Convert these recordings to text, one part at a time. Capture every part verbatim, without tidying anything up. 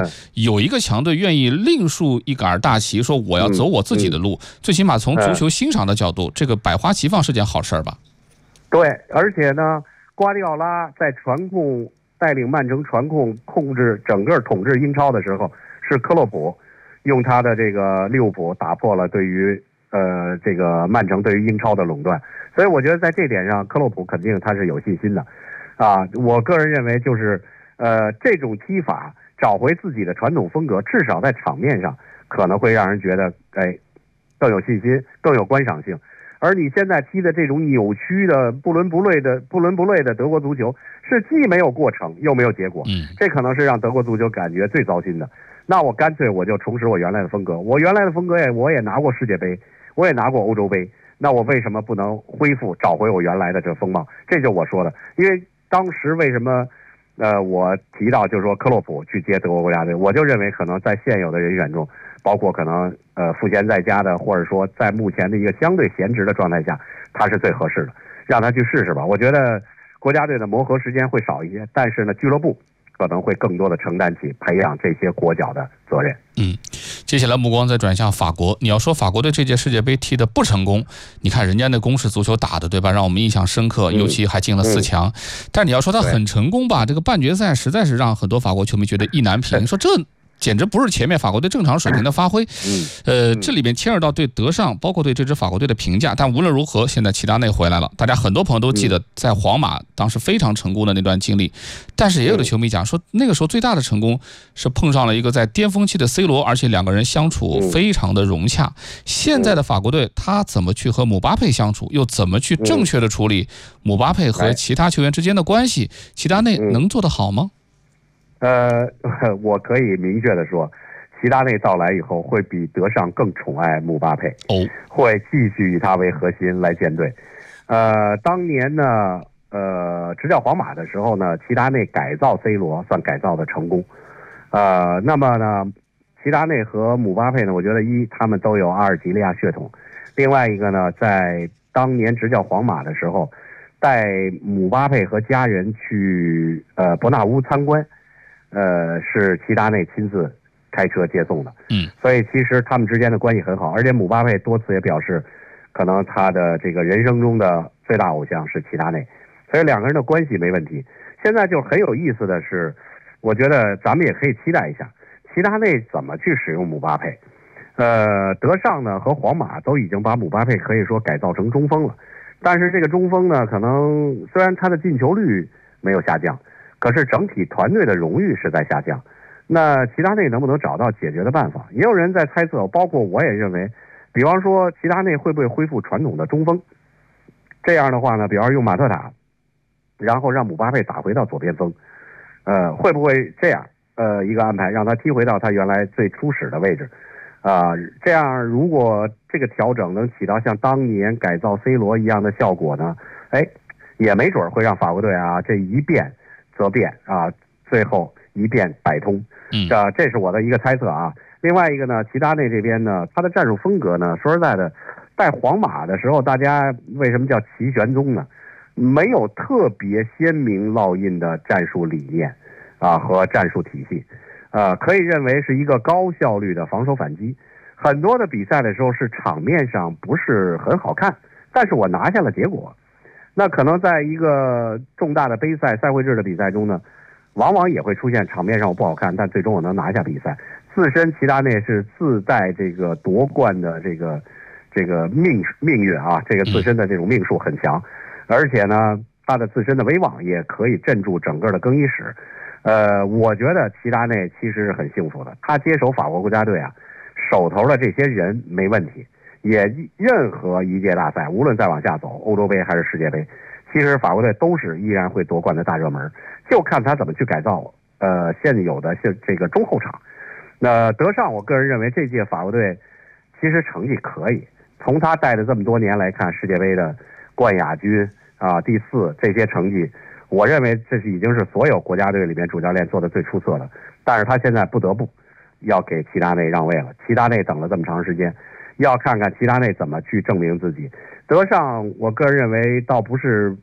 有一个强队愿意另树一杆大旗，说我要走我自己的路，嗯嗯、最起码从足球欣赏的角度，嗯、这个百花齐放是件好事吧？ 对，而且呢，瓜迪奥拉在传控带领曼城传控控制整个统治英超的时候，是克洛普用他的这个利物浦打破了对于呃这个曼城对于英超的垄断，所以我觉得在这点上，克洛普肯定他是有信心的，啊，我个人认为就是呃这种踢法找回自己的传统风格，至少在场面上可能会让人觉得哎更有信心，更有观赏性。而你现在踢的这种扭曲的不伦不类的不伦不类的德国足球，是既没有过程又没有结果， 嗯， 这可能是让德国足球感觉最糟心的。那我干脆我就重拾我原来的风格，我原来的风格也我也拿过世界杯，我也拿过欧洲杯，那我为什么不能恢复找回我原来的这风貌？这就是我说的，因为当时为什么呃我提到就是说克洛普去接德国国家队，我就认为可能在现有的人选中，包括可能呃赋闲在家的，或者说在目前的一个相对闲职的状态下，他是最合适的，让他去试试吧。我觉得国家队的磨合时间会少一些，但是呢，俱乐部可能会更多的承担起培养这些国脚的责任。 嗯，接下来目光再转向法国。你要说法国队这届世界杯踢得不成功，你看人家那攻势足球打的，对吧？让我们印象深刻，尤其还进了四强。嗯嗯、但你要说他很成功吧，这个半决赛实在是让很多法国球迷觉得意难平，说这简直不是前面法国队正常水平的发挥。 嗯， 呃，这里面牵扯到对德尚，包括对这支法国队的评价。但无论如何，现在齐达内回来了，大家很多朋友都记得在皇马当时非常成功的那段经历。但是也有的球迷讲说，那个时候最大的成功是碰上了一个在巅峰期的 C 罗，而且两个人相处非常的融洽。现在的法国队，他怎么去和姆巴佩相处，又怎么去正确的处理姆巴佩和其他球员之间的关系？齐达内能做得好吗？ 呃，我可以明确的说，齐达内到来以后会比德尚更宠爱姆巴佩， 哦， 会继续以他为核心来建队。呃，当年呢，呃，执教皇马的时候呢，齐达内改造 C 罗算改造的成功。呃，那么呢，齐达内和姆巴佩呢，我觉得一他们都有阿尔及利亚血统，另外一个呢，在当年执教皇马的时候，带姆巴佩和家人去呃伯纳乌参观。呃，是齐达内亲自开车接送的， 嗯， 所以其实他们之间的关系很好，而且姆巴佩多次也表示，可能他的这个人生中的最大偶像是齐达内，所以两个人的关系没问题。现在就很有意思的是，我觉得咱们也可以期待一下，齐达内怎么去使用姆巴佩。呃，德尚呢和皇马都已经把姆巴佩可以说改造成中锋了，但是这个中锋呢，可能虽然他的进球率没有下降，可是整体团队的荣誉是在下降，那齐达内能不能找到解决的办法？也有人在猜测，包括我也认为，比方说齐达内会不会恢复传统的中锋？这样的话呢，比方用马特塔，然后让姆巴佩打回到左边锋，呃，会不会这样？呃，一个安排让他踢回到他原来最初始的位置，啊、呃，这样如果这个调整能起到像当年改造 C 罗一样的效果呢？哎，也没准会让法国队啊这一变则变啊，最后一变百通。 嗯， 这这是我的一个猜测啊。另外一个呢，齐达内这边呢，他的战术风格呢，说实在的，带皇马的时候，大家为什么叫齐玄宗呢？没有特别鲜明烙印的战术理念啊和战术体系，呃，可以认为是一个高效率的防守反击。很多的比赛的时候是场面上不是很好看，但是我拿下了结果。那可能在一个重大的杯赛赛会制的比赛中呢，往往也会出现场面上我不好看，但最终我能拿下比赛。自身齐达内是自带这个夺冠的这个这个命命运啊，这个自身的这种命数很强，而且呢，他的自身的威望也可以镇住整个的更衣室。呃，我觉得齐达内其实是很幸福的，他接手法国国家队啊，手头的这些人没问题。也任何一届大赛，无论再往下走，欧洲杯还是世界杯，其实法国队都是依然会夺冠的大热门，就看他怎么去改造呃现有的这这个中后场。那德尚，我个人认为这届法国队其实成绩可以，从他带的这么多年来看，世界杯的冠亚军啊、第四这些成绩，我认为这是已经是所有国家队里面主教练做的最出色的。但是他现在不得不要给齐达内让位了，齐达内等了这么长时间。要看看齐达内怎么去证明自己。德尚，我个人认为倒不是，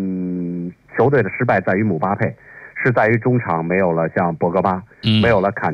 嗯，球队的失败在于姆巴佩，是在于中场没有了像博格巴，没有了坎。